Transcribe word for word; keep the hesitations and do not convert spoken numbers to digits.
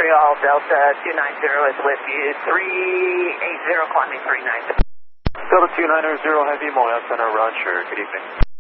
Montreal, Delta two nine zero is with you, three eight zero, climbing three nine zero. Delta two nine zero Heavy, Montreal Center, Roger, good evening.